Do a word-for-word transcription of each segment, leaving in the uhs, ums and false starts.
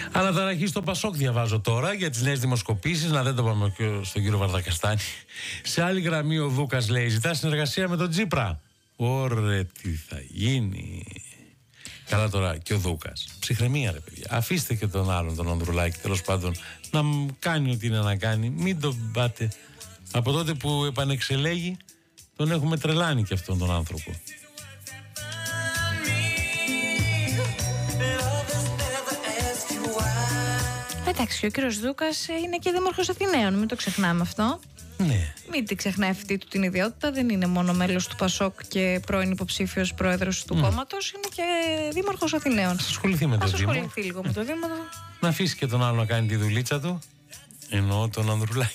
Αναταραχή στο Πασόκ διαβάζω τώρα για τις νέες δημοσκοπήσεις. Να δεν το πάμε και στον κύριο Βαρδακαστάνη. Σε άλλη γραμμή ο Δούκας λέει: ζητά συνεργασία με τον Τσίπρα. Ωρε, τι θα γίνει. Καλά τώρα και ο Δούκας. Ψυχραιμία, ρε παιδιά. Αφήστε και τον άλλον, τον Ανδρουλάκη, τέλος πάντων, να κάνει ό,τι είναι να κάνει. Μην τον πάτε. Από τότε που επανεξελέγει, τον έχουμε τρελάνει και αυτόν τον άνθρωπο. Εντάξει, ο κύριος Δούκας είναι και δήμαρχος Αθηναίων, μην το ξεχνάμε αυτό. Ναι. Μην τη ξεχνάει αυτή του την ιδιότητα. Δεν είναι μόνο μέλος του Πασόκ και πρώην υποψήφιος πρόεδρος του mm. κόμματος, είναι και δήμαρχος Αθηναίων. Ας ασχοληθεί με το Δήμο. Ας ασχοληθεί λίγο με το Δήμο. Να αφήσει και τον άλλο να κάνει τη δουλίτσα του. Εννοώ τον Ανδρουλάκη.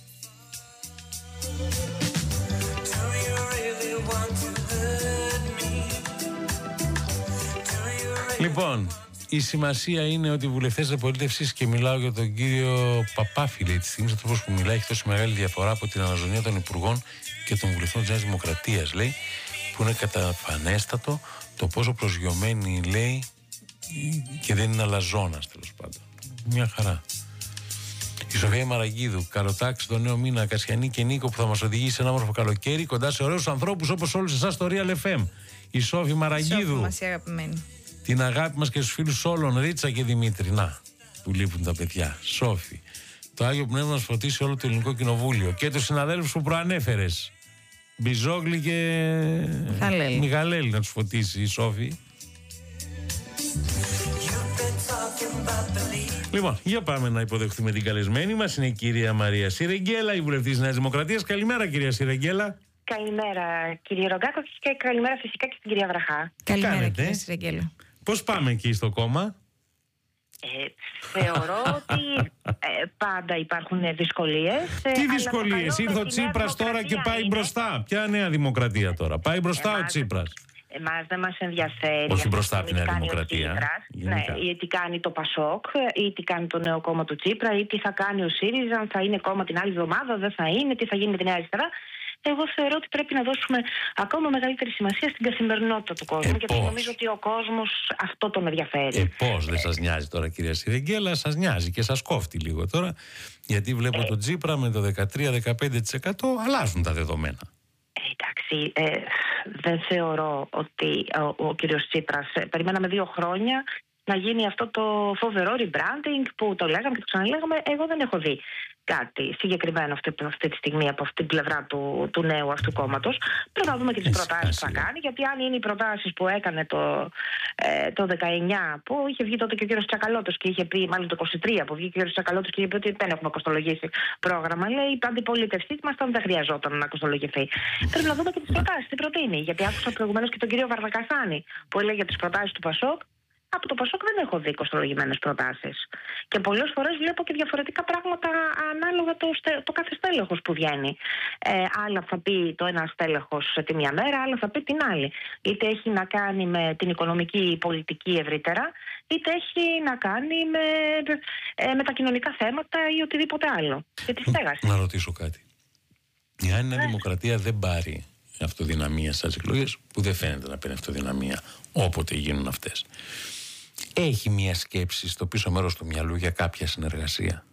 Λοιπόν, η σημασία είναι ότι οι βουλευτές της απολύτευσης, και μιλάω για τον κύριο Παπάφιλε, τη στιγμή άνθρωπος που μιλάει, έχει τόσο μεγάλη διαφορά από την αναζωνία των υπουργών και των βουλευτών της Νέας Δημοκρατίας, λέει, που είναι καταφανέστατο το πόσο προσγειωμένοι, λέει, και δεν είναι αλαζόνας, τέλος πάντων. Μια χαρά. Η Σοφία Μαραγίδου, καλοτάξει το νέο μήνα, Κασιανή και Νίκο, που θα μας οδηγήσει σε ένα όμορφο καλοκαίρι κοντά σε ωραίους ανθρώπους όπως όλους εσάς στο Real εφ εμ. Η Σόφη Μαραγίδου. Σόφη μας, η αγαπημένη. Την αγάπη μας και στους φίλους όλων, Ρίτσα και Δημήτρη. Να, που λείπουν τα παιδιά. Σόφη. Το Άγιο Πνεύμα μας φωτίσει όλο το Ελληνικό Κοινοβούλιο. Και τους συναδέλφους που προανέφερες. Μπιζόγλη και Μιχαλέλη. Μιχαλέλη να τους φωτίσει η Σόφη. Λοιπόν, για πάμε να υποδεχθούμε την καλεσμένη μας. Είναι η κυρία Μαρία Σιρεγγέλα, η βουλευτής της Νέας Δημοκρατίας. Καλημέρα, κυρία Σιρεγγέλα. Καλημέρα, κύριε Ρογκάκο, και καλημέρα φυσικά και στην κυρία Βραχά. Καλημέρα, Κάνετε. κυρία Σιρεγγέλα. Πώς πάμε εκεί στο κόμμα? Ε, θεωρώ ότι ε, πάντα υπάρχουν δυσκολίες. Τι δυσκολίες? Ήρθε ο Τσίπρας τώρα και πάει είναι... μπροστά. Ποια Νέα Δημοκρατία τώρα? Πάει μπροστά εμάς, ο Τσίπρας. Εμάς δεν μας ενδιαφέρει. Όχι μπροστά από τη Νέα Δημοκρατία. Ναι, ή τι κάνει το Πασόκ, ή τι κάνει το νέο κόμμα του Τσίπρα, ή τι θα κάνει ο ΣΥΡΙΖΑ, αν θα είναι κόμμα την άλλη εβδομάδα, δεν θα είναι, τι θα γίνει με τη Νέα Αριστερά. Εγώ θεωρώ ότι πρέπει να δώσουμε ακόμα μεγαλύτερη σημασία στην καθημερινότητα του κόσμου, ε, γιατί πώς? Νομίζω ότι ο κόσμος αυτό τον ενδιαφέρει. Ε, πώς δεν σας νοιάζει τώρα, κυρία Σιρεγγέλα? Σας νοιάζει και σας κόφτει λίγο τώρα, γιατί βλέπω ε, τον Τσίπρα με το δεκατρία με δεκαπέντε τοις εκατό αλλάζουν τα δεδομένα. Ε, εντάξει, ε, δεν θεωρώ ότι ο, ο κύριος Τσίπρας, ε, περιμέναμε δύο χρόνια να γίνει αυτό το φοβερό rebranding που το λέγαμε και το ξαναλέγαμε. Εγώ δεν έχω δει κάτι συγκεκριμένο αυτή, αυτή τη στιγμή από αυτή την πλευρά του, του νέου αυτού κόμματος. Πρέπει να δούμε και τις προτάσεις που θα κάνει, γιατί αν είναι οι προτάσεις που έκανε το, ε, το δεκαεννιά, που είχε βγει τότε και ο κύριος Τσακαλώτος και είχε πει, μάλλον το είκοσι τρία που βγήκε ο κύριος Τσακαλώτος και είχε πει ότι δεν έχουμε κοστολογήσει πρόγραμμα. Λέει, η αντιπολίτευσή μας δεν χρειαζόταν να κοστολογηθεί. Πρέπει να δούμε και τις προτάσεις, τι προτείνει. Γιατί άκουσα προηγουμένως και τον κύριο Βαρδακαστάνη που έλεγε τις προτάσεις του Πασόκ. Από το Πασόκ δεν έχω δει κοστολογημένες προτάσεις. Και πολλές φορές βλέπω και διαφορετικά πράγματα ανάλογα το, το κάθε στέλεχος που βγαίνει. Ε, άλλα θα πει το ένα στέλεχος τη μία μέρα, άλλα θα πει την άλλη. Είτε έχει να κάνει με την οικονομική πολιτική ευρύτερα, είτε έχει να κάνει με, ε, με τα κοινωνικά θέματα ή οτιδήποτε άλλο. Και τη στέγαση. Να ρωτήσω κάτι. Αν η Νέα Δημοκρατία δεν πάρει αυτοδυναμία στις εκλογές, που δεν φαίνεται να παίρνει αυτοδυναμία όποτε γίνουν αυτές, έχει μια σκέψη στο πίσω μέρος του μυαλού για κάποια συνεργασία?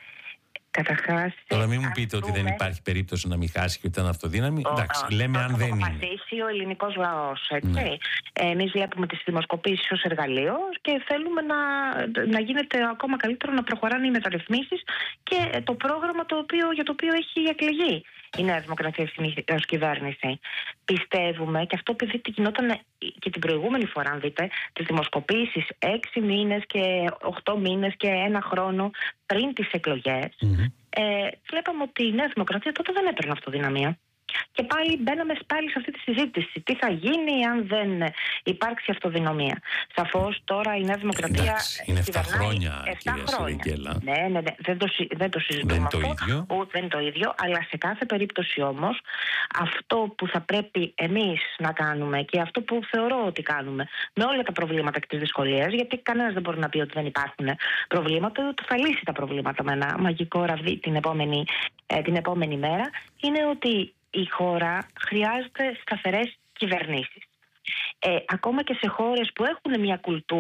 Καταρχάς, τώρα μην μου πείτε ότι δεν υπάρχει περίπτωση να μην χάσει και ότι ήταν αυτοδύναμη. Ο, εντάξει, ο, λέμε ο, αν ο, δεν είναι. Το αποφασίσει ο ελληνικός λαός, έτσι. Ναι. Εμείς βλέπουμε τις δημοσκοπήσεις ως εργαλείο και θέλουμε να, να γίνεται ακόμα καλύτερο, να προχωράνε οι μεταρρυθμίσεις και το πρόγραμμα το οποίο, για το οποίο έχει εκλεγεί η Νέα Δημοκρατία ως κυβέρνηση. Πιστεύουμε, και αυτό επειδή γινόταν και την προηγούμενη φορά, αν δείτε, τις δημοσκοπήσεις έξι μήνες και οχτώ μήνες και ένα χρόνο πριν τις εκλογές, mm-hmm. ε, βλέπαμε ότι η Νέα Δημοκρατία τότε δεν έπαιρνε αυτοδυναμία. Και πάλι μπαίναμε πάλι σε αυτή τη συζήτηση. Τι θα γίνει αν δεν υπάρξει αυτοδυναμία? Σαφώς τώρα η Νέα Δημοκρατία. Εντάξει, είναι επτά χρόνια, κυρία Σιρεγγέλα. Ναι, ναι, ναι, δεν το, δεν το συζητούμε. Δεν αυτό. το ίδιο. Ο, δεν είναι το ίδιο, αλλά σε κάθε περίπτωση όμως, αυτό που θα πρέπει εμείς να κάνουμε και αυτό που θεωρώ ότι κάνουμε, με όλα τα προβλήματα και τις δυσκολίες, γιατί κανένας δεν μπορεί να πει ότι δεν υπάρχουν προβλήματα, ότι θα λύσει τα προβλήματα με ένα μαγικό ραβδί την επόμενη, ε, την επόμενη μέρα, είναι ότι η χώρα χρειάζεται σταθερές κυβερνήσεις. Ε, ακόμα και σε χώρες που έχουν μια κουλτούρα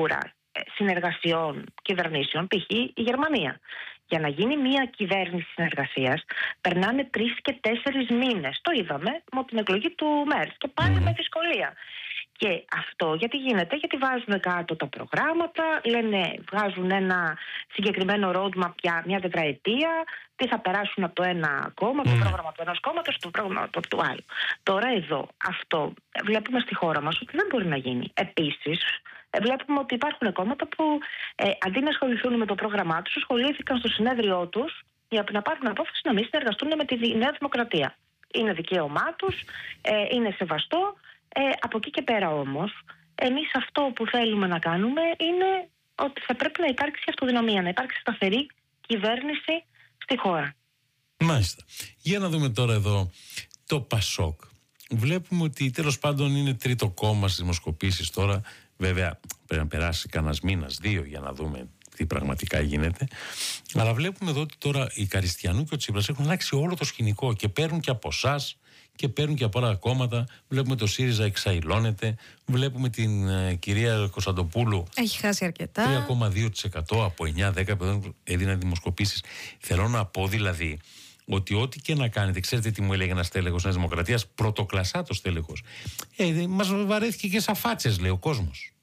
συνεργασιών κυβερνήσεων, π.χ. η Γερμανία. Για να γίνει μια κυβέρνηση συνεργασίας περνάνε τρεις και τέσσερις μήνες. Το είδαμε με την εκλογή του Μέρς και πάλι mm. με δυσκολία. Και αυτό γιατί γίνεται, γιατί βάζουν κάτω τα προγράμματα, λένε, βγάζουν ένα συγκεκριμένο roadmap για μια τετραετία, τι θα περάσουν από το ένα κόμμα, mm. το πρόγραμμα του ενός κόμματος, το πρόγραμμα του άλλου. Τώρα εδώ, αυτό βλέπουμε στη χώρα μας ότι δεν μπορεί να γίνει. Επίσης, βλέπουμε ότι υπάρχουν κόμματα που ε, αντί να ασχοληθούν με το πρόγραμμά τους, ασχολήθηκαν στο συνέδριό τους για να πάρουν απόφαση να μην συνεργαστούν με τη Νέα Δημοκρατία. Είναι δικαίωμά τους, ε, είναι σεβαστό. Ε, από εκεί και πέρα όμως, εμείς αυτό που θέλουμε να κάνουμε είναι ότι θα πρέπει να υπάρξει αυτοδυναμία, να υπάρξει σταθερή κυβέρνηση στη χώρα. Μάλιστα. Για να δούμε τώρα εδώ το Πασόκ. Βλέπουμε ότι τέλος πάντων είναι τρίτο κόμμα στις δημοσκοπήσεις τώρα. Βέβαια πρέπει να περάσει κανένας μήνας, δύο, για να δούμε τι πραγματικά γίνεται. Αλλά βλέπουμε εδώ ότι τώρα οι Καριστιανού και ο Τσίπρας έχουν αλλάξει όλο το σκηνικό και παίρνουν και από εσάς και παίρνουν και από άλλα κόμματα. Βλέπουμε το ΣΥΡΙΖΑ εξαϊλώνεται. Βλέπουμε την ε, κυρία Κωνσταντοπούλου. Έχει χάσει αρκετά. τρία κόμμα δύο τοις εκατό από εννιά δέκα που έδιναν δημοσκοπήσεις. Θέλω να πω δηλαδή ότι ό,τι και να κάνετε, ξέρετε τι μου έλεγε ένας τέλεχος Νέας Δημοκρατίας, πρωτοκλασσάτος τέλεχος. Ε, μας βαρέθηκε και σαν φάτσες, λέει ο κόσμος.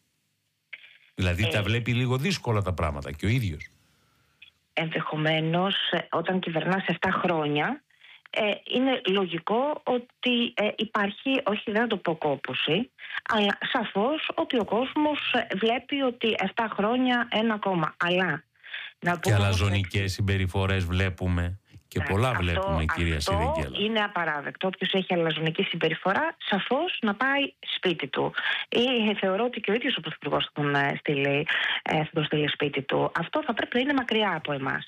Δηλαδή ε, τα βλέπει λίγο δύσκολα τα πράγματα και ο ίδιος. Ενδεχομένως, όταν κυβερνάς επτά χρόνια, ε, είναι λογικό ότι ε, υπάρχει, όχι δεν θα το πω κόπωση, αλλά σαφώς ότι ο κόσμος βλέπει ότι επτά χρόνια ένα κόμμα. Αλλά να και αλαζονικές συμπεριφορές βλέπουμε. Και πολλά αυτό, βλέπουμε, κυρία Σιρεγγέλα. Είναι απαράδεκτο. Όποιος έχει αλαζονική συμπεριφορά, σαφώς να πάει σπίτι του. Ή θεωρώ ότι και ο ίδιος ο Πρωθυπουργός θα τον στείλει, θα τον στείλει σπίτι του. Αυτό θα πρέπει να είναι μακριά από εμάς.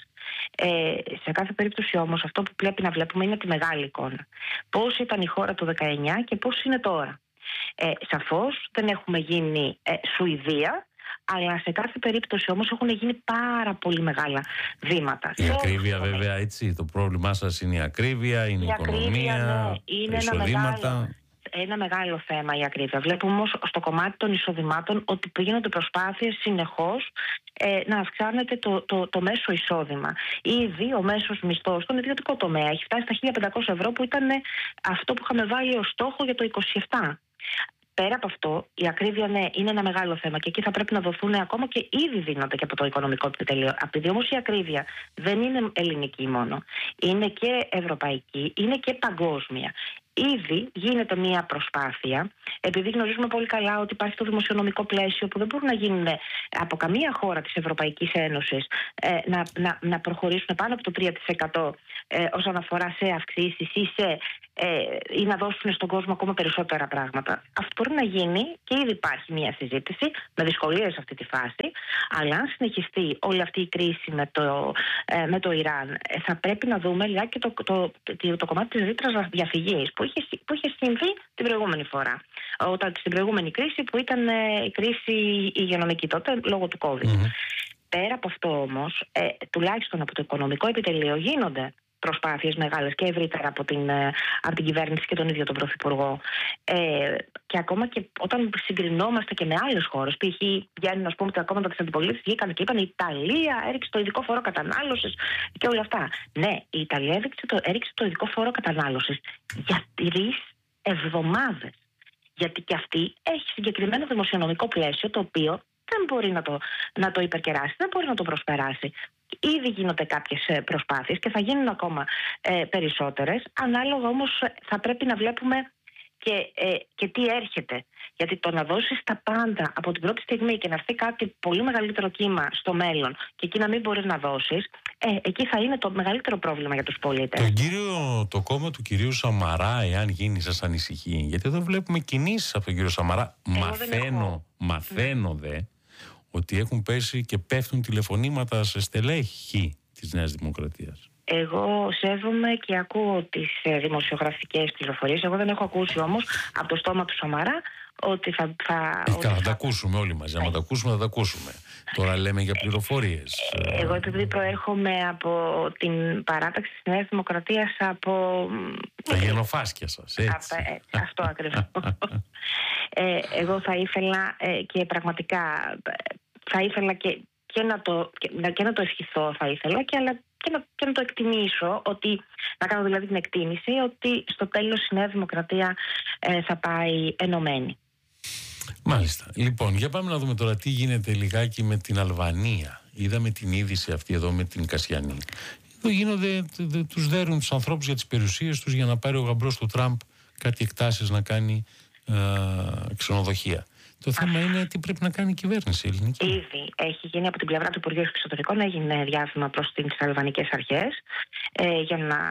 Ε, σε κάθε περίπτωση όμως, αυτό που πρέπει να βλέπουμε είναι τη μεγάλη εικόνα. Πώς ήταν η χώρα το δεκαεννιά και πώς είναι τώρα. Ε, σαφώς δεν έχουμε γίνει ε, Σουηδία. Αλλά σε κάθε περίπτωση όμως έχουν γίνει πάρα πολύ μεγάλα βήματα. Η ακρίβεια βέβαια, έτσι, το πρόβλημά σας είναι η ακρίβεια, είναι η, η οικονομία, ακρίβεια, ναι, είναι τα εισοδήματα. Ένα μεγάλο, ένα μεγάλο θέμα η ακρίβεια. Βλέπουμε όμως στο κομμάτι των εισοδημάτων ότι γίνονται προσπάθειες συνεχώς ε, να αυξάνεται το, το, το μέσο εισόδημα. Ήδη ο μέσος μισθός στον ιδιωτικό τομέα έχει φτάσει στα χίλια πεντακόσια ευρώ που ήταν αυτό που είχαμε βάλει ως στόχο για το είκοσι επτά. Πέρα από αυτό, η ακρίβεια, ναι, είναι ένα μεγάλο θέμα και εκεί θα πρέπει να δοθούν ακόμα και ήδη δίνονται και από το οικονομικό επιτελείο. Επειδή όμως η ακρίβεια δεν είναι ελληνική μόνο, είναι και ευρωπαϊκή, είναι και παγκόσμια. Ήδη γίνεται μια προσπάθεια, επειδή γνωρίζουμε πολύ καλά ότι υπάρχει το δημοσιονομικό πλαίσιο που δεν μπορούν να γίνουν από καμία χώρα της Ευρωπαϊκής Ένωσης ε, να, να, να προχωρήσουν πάνω από το τρία τοις εκατό ε, όσον αφορά σε αυξήσεις ή, σε, ε, ή να δώσουν στον κόσμο ακόμα περισσότερα πράγματα. Αυτό μπορεί να γίνει και ήδη υπάρχει μια συζήτηση με δυσκολίες σε αυτή τη φάση, αλλά αν συνεχιστεί όλη αυτή η κρίση με το, ε, με το Ιράν, ε, θα πρέπει να δούμε λιγάκι το, το, το, το κομμάτι της ρήτρας διαφυγής που είχε, που είχε συμβεί την προηγούμενη φορά. Όταν, στην προηγούμενη κρίση που ήταν ε, η κρίση υγειονομική τότε λόγω του COVID. Mm-hmm. Πέρα από αυτό όμως, ε, τουλάχιστον από το οικονομικό επιτελείο γίνονται προσπάθειες μεγάλες και ευρύτερα από την, από την κυβέρνηση και τον ίδιο τον Πρωθυπουργό. Ε, και ακόμα και όταν συγκρινόμαστε και με άλλες χώρες, π.χ. βγαίνουν, ας πούμε, τα κόμματα της αντιπολίτευσης βγήκαν και είπαν η Ιταλία έριξε το ειδικό φόρο κατανάλωσης και όλα αυτά. Ναι, η Ιταλία έριξε το, έριξε το ειδικό φόρο κατανάλωσης για τρεις εβδομάδες. Γιατί και αυτή έχει συγκεκριμένο δημοσιονομικό πλαίσιο το οποίο δεν μπορεί να το, να το υπερκεράσει, δεν μπορεί να το προσπεράσει. Ήδη γίνονται κάποιες προσπάθειες και θα γίνουν ακόμα ε, περισσότερες. Ανάλογα όμως θα πρέπει να βλέπουμε και, ε, και τι έρχεται. Γιατί το να δώσεις τα πάντα από την πρώτη στιγμή και να έρθει κάτι πολύ μεγαλύτερο κύμα στο μέλλον και εκεί να μην μπορείς να δώσεις, ε, εκεί θα είναι το μεγαλύτερο πρόβλημα για τους πολίτες. Το, κύριο, το κόμμα του κυρίου Σαμαρά, εάν γίνει, σας ανησυχεί? Γιατί εδώ βλέπουμε κινήσεις από τον κύριο Σαμαρά. Εγώ μαθαίνω, μαθαίνω δε ότι έχουν πέσει και πέφτουν τηλεφωνήματα σε στελέχη της Νέας Δημοκρατίας. Εγώ σέβομαι και ακούω τις ε, δημοσιογραφικές πληροφορίες. Εγώ δεν έχω ακούσει όμως από το στόμα του Σαμαρά ότι θα... θα ε, ότι θα, θα θα τα ακούσουμε όλοι μαζί. Αν τα ακούσουμε, θα τα ακούσουμε. Τώρα λέμε για πληροφορίες. Εγώ επειδή προέρχομαι από την παράταξη της Νέας Δημοκρατίας από... Τα γενοφάσκια σας, έτσι. Α, ε, αυτό ακριβώς. ε, εγώ θα ήθελα ε, και πραγματικά... θα ήθελα και, και, να το, και, και να το ευχηθώ, θα ήθελα, και, αλλά και να, και να το εκτιμήσω, ότι, να κάνω δηλαδή την εκτίμηση ότι στο τέλος η Νέα Δημοκρατία ε, θα πάει ενωμένη. Μάλιστα. Λοιπόν, για πάμε να δούμε τώρα τι γίνεται λιγάκι με την Αλβανία. Είδαμε την είδηση αυτή εδώ με την Κασιανή. Εδώ γίνονται, τους δέρουν τους ανθρώπους για τις περιουσίες τους για να πάρει ο γαμπρός του Τραμπ κάτι εκτάσεις να κάνει ε, ξενοδοχεία. Το θέμα Α. είναι τι πρέπει να κάνει η κυβέρνηση ελληνική. Ήδη έχει γίνει από την πλευρά του Υπουργείου Εξωτερικών, έγινε διάβημα προς τις αλβανικές αρχές ε, για να,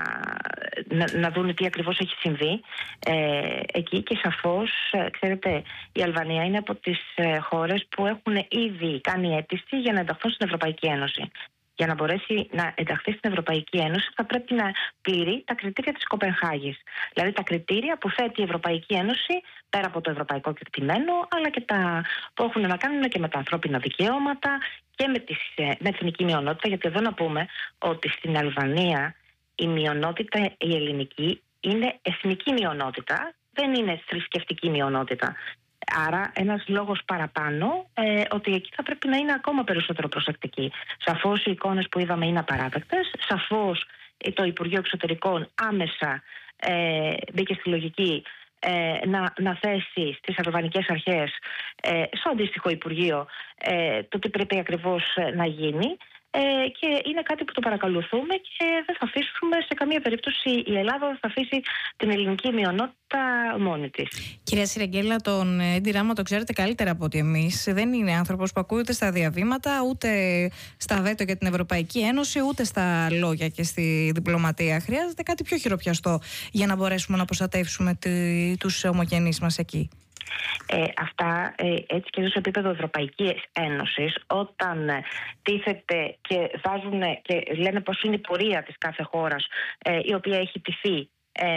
να, να δουν τι ακριβώς έχει συμβεί ε, εκεί, και σαφώς, ε, ξέρετε, η Αλβανία είναι από τις ε, χώρες που έχουν ήδη κάνει αίτηση για να ενταχθούν στην Ευρωπαϊκή Ένωση. Για να μπορέσει να ενταχθεί στην Ευρωπαϊκή Ένωση θα πρέπει να πληρεί τα κριτήρια της Κοπενχάγης. Δηλαδή τα κριτήρια που θέτει η Ευρωπαϊκή Ένωση πέρα από το ευρωπαϊκό κεκτημένο, αλλά και τα που έχουν να κάνουν και με τα ανθρώπινα δικαιώματα και με, τις, με εθνική μειονότητα. Γιατί εδώ να πούμε ότι στην Αλβανία η μειονότητα η ελληνική είναι εθνική μειονότητα, δεν είναι θρησκευτική μειονότητα. Άρα ένας λόγος παραπάνω ε, ότι εκεί θα πρέπει να είναι ακόμα περισσότερο προσεκτικοί. Σαφώς οι εικόνες που είδαμε είναι απαράδεκτες. Σαφώς το Υπουργείο Εξωτερικών άμεσα ε, μπήκε στη λογική ε, να, να θέσει στις αλβανικές αρχές, ε, στο αντίστοιχο Υπουργείο, ε, το τι πρέπει ακριβώς να γίνει. Ε, και είναι κάτι που το παρακολουθούμε και δεν θα αφήσουμε σε καμία περίπτωση, η Ελλάδα δεν θα αφήσει την ελληνική μειονότητα μόνη της. Κυρία Σιρεγγέλα, τον Έντι Ράμα το ξέρετε καλύτερα από ότι εμείς. Δεν είναι άνθρωπος που ακούει ούτε στα διαβήματα, ούτε στα βέτο για την Ευρωπαϊκή Ένωση, ούτε στα λόγια και στη διπλωματία. Χρειάζεται κάτι πιο χειροπιαστό για να μπορέσουμε να προστατεύσουμε τη, τους ομογενείς μας εκεί. Ε, αυτά ε, έτσι και εδώ σε επίπεδο Ευρωπαϊκής Ένωσης, όταν ε, τίθεται και βάζουν και λένε πώς είναι η πορεία της κάθε χώρας ε, η οποία έχει τηθεί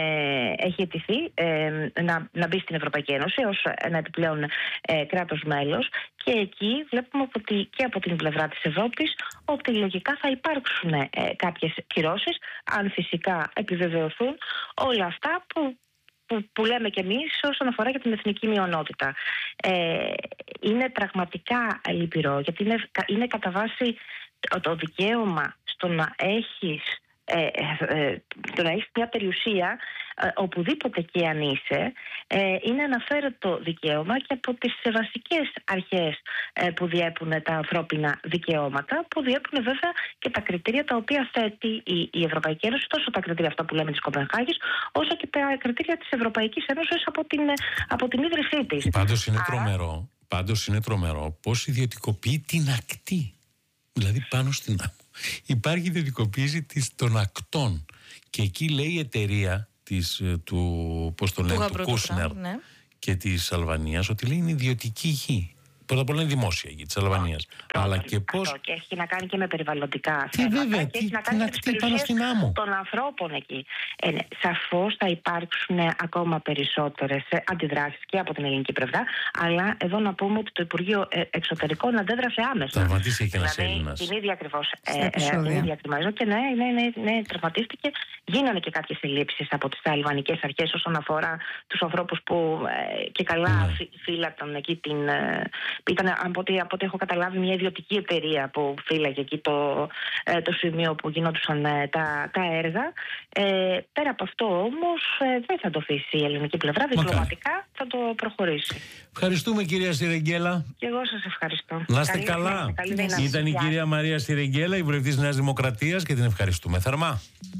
Ε, έχει αιτηθεί ε, να, να μπει στην Ευρωπαϊκή Ένωση ως ένα επιπλέον ε, κράτος μέλος, και εκεί βλέπουμε ότι και από την πλευρά της Ευρώπης ότι λογικά θα υπάρξουν ε, κάποιες κυρώσεις, αν φυσικά επιβεβαιωθούν όλα αυτά που Που, που λέμε κι εμείς όσον αφορά για την εθνική μειονότητα. Ε, είναι πραγματικά λυπηρό, γιατί είναι, είναι κατά βάση το, το δικαίωμα στο να έχεις Ε, ε, το να έχεις μια περιουσία ε, οπουδήποτε και αν είσαι, ε, είναι αναφέρετο δικαίωμα και από τις βασικές αρχές ε, που διέπουν τα ανθρώπινα δικαιώματα, που διέπουν βέβαια και τα κριτήρια τα οποία θέτει η, η Ευρωπαϊκή Ένωση, τόσο τα κριτήρια αυτά που λέμε της Κοπενχάγης, όσο και τα κριτήρια της Ευρωπαϊκής Ένωσης από την, από την ίδρυσή της. Πάντως είναι, Άρα... τρομερό, πάντως είναι τρομερό πώς ιδιωτικοποιεί την ακτή, δηλαδή πάνω στην άκρη. Υπάρχει ιδιωτικοποίηση της, των ακτών, και εκεί λέει η εταιρεία της, του, πώς το λένε, του Κούσνερ, ναι, και της Αλβανίας, ότι λέει είναι ιδιωτική γη. Πρώτα απ' όλα είναι δημόσια γη της Αλβανίας. Oh, αλλά και πώς. Αυτό, και έχει να κάνει και με περιβαλλοντικά τι, θέματα. Βέβαια, και έχει τι, να κάνει με τις περιουσίες των ανθρώπων εκεί. Ε, ναι, σαφώς θα υπάρξουν ακόμα περισσότερες αντιδράσεις και από την ελληνική πλευρά. Αλλά εδώ να πούμε ότι το Υπουργείο Εξωτερικών αντέδρασε άμεσα. Τραυματίστηκε και ένας δηλαδή, Έλληνας. Την ίδια ακριβώς. Ε, ε, και ναι, ναι, ναι, ναι, τραυματίστηκε. Γίνανε και κάποιες συλλήψεις από τις αλβανικές αρχές όσον αφορά τους ανθρώπους που ε, και καλά ναι. φύλακαν εκεί την. Ε, Ήταν από ό,τι, από ό,τι έχω καταλάβει μια ιδιωτική εταιρεία που φύλαγε εκεί το, ε, το σημείο που γινόντουσαν ε, τα, τα έργα. Ε, πέρα από αυτό όμως ε, δεν θα το αφήσει η ελληνική πλευρά, διπλωματικά θα το προχωρήσει. Ευχαριστούμε κυρία Σιρεγγέλα. Και εγώ σας ευχαριστώ. Να είστε καλά. Καλή, καλή Ήταν η κυρία Μαρία Σιρεγγέλα, η βουλευτής Νέας Δημοκρατίας, και την ευχαριστούμε θερμά.